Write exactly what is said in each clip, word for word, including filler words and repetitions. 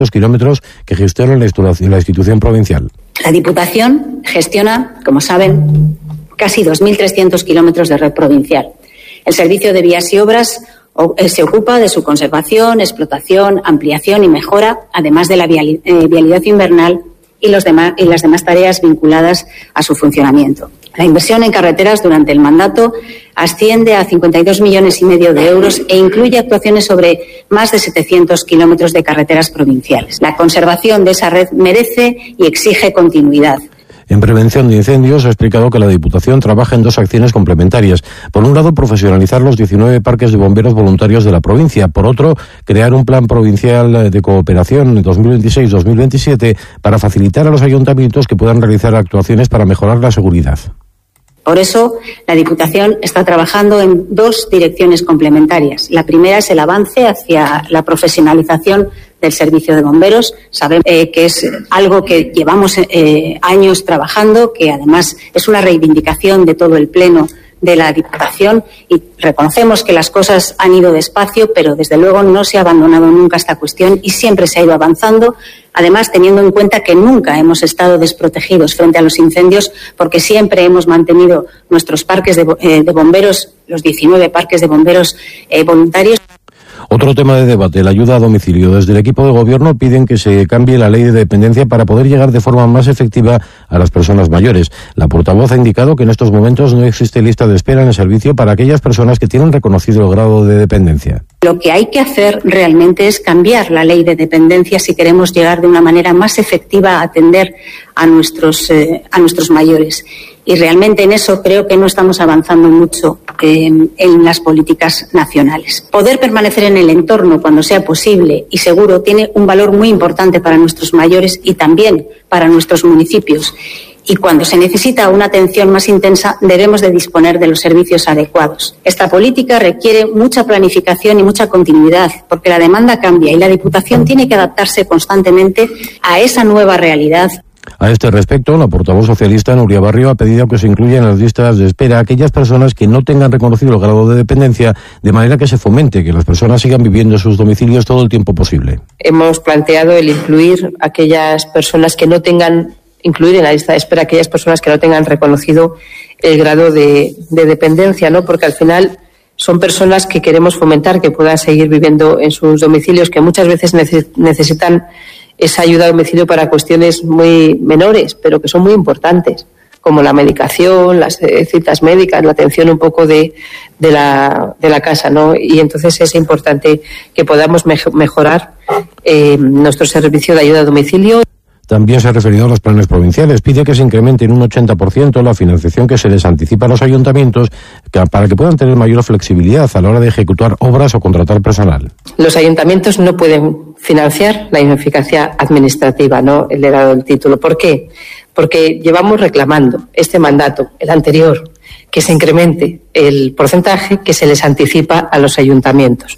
los kilómetros que gestiona la institución provincial. La Diputación gestiona, como saben, casi dos mil trescientos kilómetros de red provincial. El Servicio de Vías y Obras se ocupa de su conservación, explotación, ampliación y mejora, además de la vialidad invernal y, los demás, y las demás tareas vinculadas a su funcionamiento. La inversión en carreteras durante el mandato asciende a cincuenta y dos millones y medio de euros e incluye actuaciones sobre más de setecientos kilómetros de carreteras provinciales. La conservación de esa red merece y exige continuidad. En prevención de incendios ha explicado que la Diputación trabaja en dos acciones complementarias. Por un lado, profesionalizar los diecinueve parques de bomberos voluntarios de la provincia. Por otro, crear un plan provincial de cooperación dos mil veintiséis dos mil veintisiete para facilitar a los ayuntamientos que puedan realizar actuaciones para mejorar la seguridad. Por eso, la Diputación está trabajando en dos direcciones complementarias. La primera es el avance hacia la profesionalización del servicio de bomberos. Sabemos eh, que es algo que llevamos eh, años trabajando, que además es una reivindicación de todo el Pleno de la Diputación, y reconocemos que las cosas han ido despacio, pero desde luego no se ha abandonado nunca esta cuestión y siempre se ha ido avanzando, además teniendo en cuenta que nunca hemos estado desprotegidos frente a los incendios, porque siempre hemos mantenido nuestros parques de, eh, de bomberos, los diecinueve parques de bomberos eh, voluntarios. Otro tema de debate, la ayuda a domicilio. Desde el equipo de gobierno piden que se cambie la ley de dependencia para poder llegar de forma más efectiva a las personas mayores. La portavoz ha indicado que en estos momentos no existe lista de espera en el servicio para aquellas personas que tienen reconocido el grado de dependencia. Lo que hay que hacer realmente es cambiar la ley de dependencia si queremos llegar de una manera más efectiva a atender a nuestros, eh, a nuestros mayores. Y realmente en eso creo que no estamos avanzando mucho eh, en las políticas nacionales. Poder permanecer en el entorno cuando sea posible y seguro tiene un valor muy importante para nuestros mayores y también para nuestros municipios. Y cuando se necesita una atención más intensa debemos de disponer de los servicios adecuados. Esta política requiere mucha planificación y mucha continuidad porque la demanda cambia y la Diputación tiene que adaptarse constantemente a esa nueva realidad. A este respecto, la portavoz socialista Nuria Barrio ha pedido que se incluyan en las listas de espera a aquellas personas que no tengan reconocido el grado de dependencia, de manera que se fomente que las personas sigan viviendo en sus domicilios todo el tiempo posible. Hemos planteado el incluir a aquellas personas que no tengan, incluir en la lista de espera a aquellas personas que no tengan reconocido el grado de, de dependencia, ¿no? Porque al final son personas que queremos fomentar que puedan seguir viviendo en sus domicilios, que muchas veces necesitan esa ayuda a domicilio para cuestiones muy menores, pero que son muy importantes, como la medicación, las citas médicas, la atención un poco de, de, la, de la casa, ¿no? Y entonces es importante que podamos mejorar eh, nuestro servicio de ayuda a domicilio. También se ha referido a los planes provinciales. Pide que se incremente en un ochenta por ciento la financiación que se les anticipa a los ayuntamientos para que puedan tener mayor flexibilidad a la hora de ejecutar obras o contratar personal. Los ayuntamientos no pueden financiar la ineficacia administrativa, ¿no? Le he dado el título. ¿Por qué? Porque llevamos reclamando este mandato, el anterior, que se incremente el porcentaje que se les anticipa a los ayuntamientos.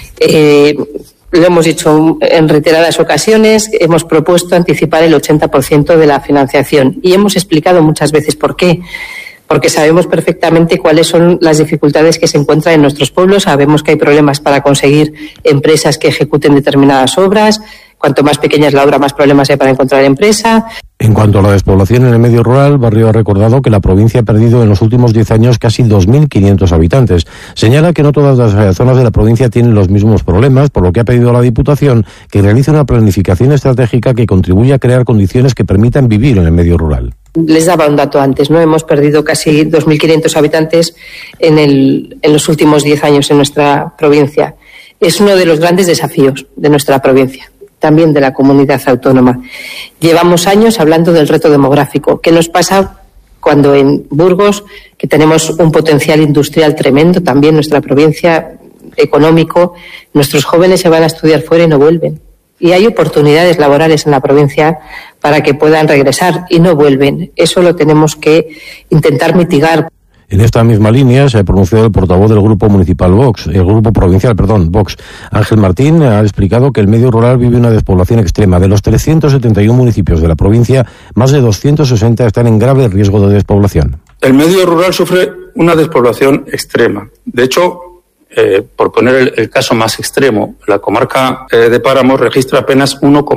Eh, Lo hemos dicho en reiteradas ocasiones, hemos propuesto anticipar el ochenta por ciento de la financiación y hemos explicado muchas veces por qué. Porque sabemos perfectamente cuáles son las dificultades que se encuentran en nuestros pueblos, sabemos que hay problemas para conseguir empresas que ejecuten determinadas obras, cuanto más pequeña es la obra, más problemas hay para encontrar empresa. En cuanto a la despoblación en el medio rural, Barrio ha recordado que la provincia ha perdido en los últimos diez años casi dos mil quinientos habitantes. Señala que no todas las zonas de la provincia tienen los mismos problemas, por lo que ha pedido a la Diputación que realice una planificación estratégica que contribuya a crear condiciones que permitan vivir en el medio rural. Les daba un dato antes, ¿no? Hemos perdido casi dos mil quinientos habitantes en, el, en los últimos diez años en nuestra provincia. Es uno de los grandes desafíos de nuestra provincia, también de la comunidad autónoma. Llevamos años hablando del reto demográfico. ¿Qué nos pasa cuando en Burgos, que tenemos un potencial industrial tremendo, también nuestra provincia económico, nuestros jóvenes se van a estudiar fuera y no vuelven? Y hay oportunidades laborales en la provincia para que puedan regresar y no vuelven. Eso lo tenemos que intentar mitigar. En esta misma línea se ha pronunciado el portavoz del Grupo Municipal Vox, el Grupo Provincial, perdón, Vox. Ángel Martín ha explicado que el medio rural vive una despoblación extrema. De los trescientos setenta y uno municipios de la provincia, más de doscientos sesenta están en grave riesgo de despoblación. El medio rural sufre una despoblación extrema. De hecho, Eh, por poner el, el caso más extremo, la comarca eh, de Páramos registra apenas uno